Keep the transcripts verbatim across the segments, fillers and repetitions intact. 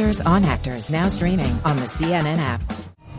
Actors on Actors, now streaming on the C N N app.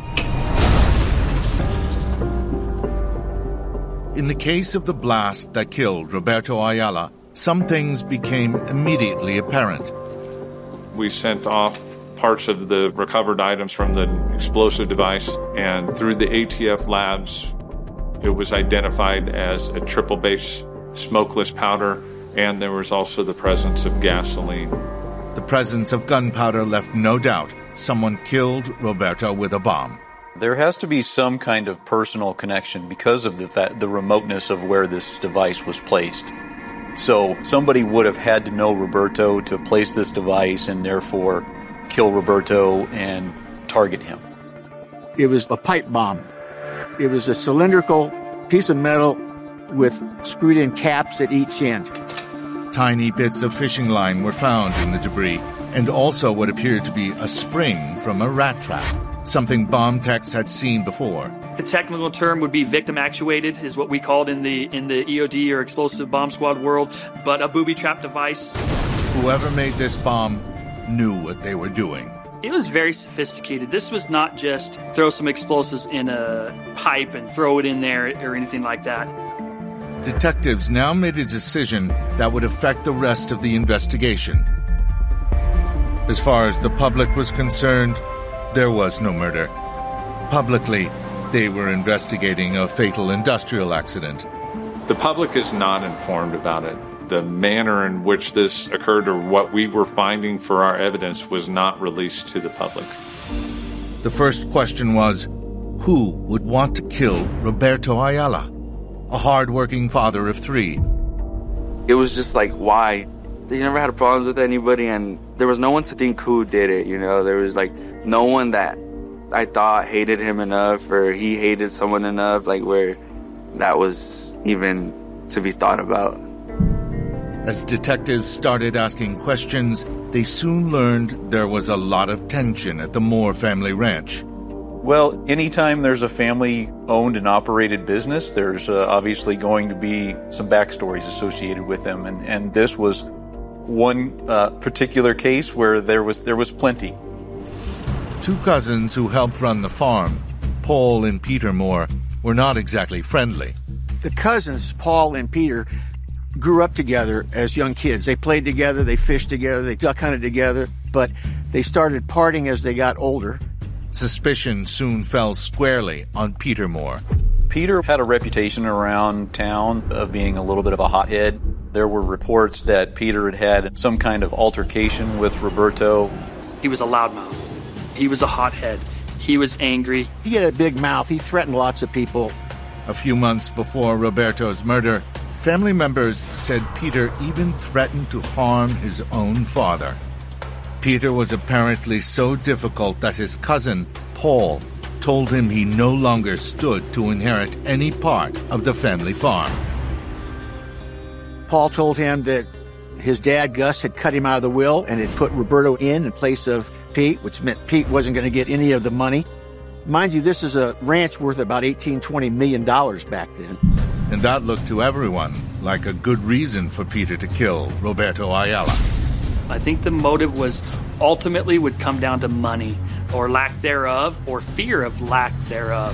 In the case of the blast that killed Roberto Ayala, some things became immediately apparent. We sent off parts of the recovered items from the explosive device, and through the A T F labs, it was identified as a triple base smokeless powder, and there was also the presence of gasoline. The presence of gunpowder left no doubt someone killed Roberto with a bomb. There has to be some kind of personal connection because of the fact, the remoteness of where this device was placed. So somebody would have had to know Roberto to place this device and therefore kill Roberto and target him. It was a pipe bomb. It was a cylindrical piece of metal with screwed in caps at each end. Tiny bits of fishing line were found in the debris, and also what appeared to be a spring from a rat trap, something bomb techs had seen before. The technical term would be victim actuated, is what we called in the in the E O D or explosive bomb squad world, but a booby trap device. Whoever made this bomb knew what they were doing. It was very sophisticated. This was not just throw some explosives in a pipe and throw it in there or anything like that. Detectives now made a decision that would affect the rest of the investigation. As far as the public was concerned, there was no murder. Publicly, they were investigating a fatal industrial accident. The public is not informed about it. The manner in which this occurred or what we were finding for our evidence was not released to the public. The first question was, who would want to kill Roberto Ayala, a hard-working father of three? It was just like, why? They never had problems with anybody, and there was no one to think who did it, you know? There was, like, no one that I thought hated him enough or he hated someone enough, like, where that was even to be thought about. As detectives started asking questions, they soon learned there was a lot of tension at the Moore family ranch. Well, anytime there's a family-owned and operated business, there's uh, obviously going to be some backstories associated with them, and, and this was one uh, particular case where there was there was plenty. Two cousins who helped run the farm, Paul and Peter Moore, were not exactly friendly. The cousins, Paul and Peter, grew up together as young kids. They played together, they fished together, they duck hunted together, but they started parting as they got older. Suspicion soon fell squarely on Peter Moore. Peter had a reputation around town of being a little bit of a hothead. There were reports that Peter had had some kind of altercation with Roberto. He was a loudmouth. He was a hothead. He was angry. He had a big mouth. He threatened lots of people. A few months before Roberto's murder, family members said Peter even threatened to harm his own father. Peter was apparently so difficult that his cousin, Paul, told him he no longer stood to inherit any part of the family farm. Paul told him that his dad, Gus, had cut him out of the will and had put Roberto in in place of Pete, which meant Pete wasn't going to get any of the money. Mind you, this is a ranch worth about eighteen, twenty million dollars back then. And that looked to everyone like a good reason for Peter to kill Roberto Ayala. I think the motive was ultimately would come down to money or lack thereof or fear of lack thereof.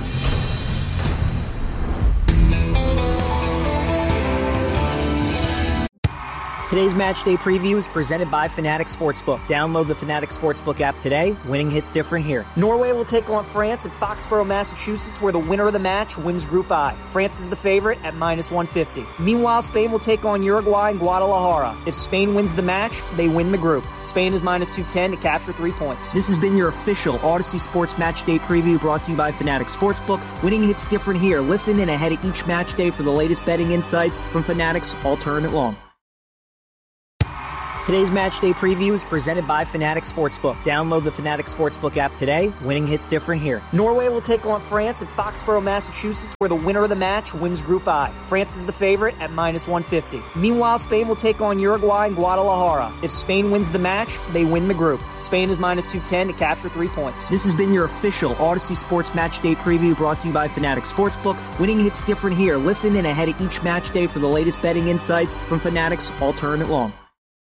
Today's Match Day Preview is presented by Fanatics Sportsbook. Download the Fanatics Sportsbook app today. Winning hits different here. Norway will take on France at Foxborough, Massachusetts, where the winner of the match wins Group I. France is the favorite at minus one fifty. Meanwhile, Spain will take on Uruguay in Guadalajara. If Spain wins the match, they win the group. Spain is minus two ten to capture three points. This has been your official Odyssey Sports Match Day Preview brought to you by Fanatics Sportsbook. Winning hits different here. Listen in ahead of each match day for the latest betting insights from Fanatics all tournament long. Today's Match Day Preview is presented by Fanatics Sportsbook. Download the Fanatics Sportsbook app today. Winning hits different here. Norway will take on France at Foxborough, Massachusetts, where the winner of the match wins Group I. France is the favorite at minus one fifty. Meanwhile, Spain will take on Uruguay in Guadalajara. If Spain wins the match, they win the group. Spain is minus two ten to capture three points. This has been your official Odyssey Sports Match Day Preview brought to you by Fanatics Sportsbook. Winning hits different here. Listen in ahead of each match day for the latest betting insights from Fanatics all tournament long.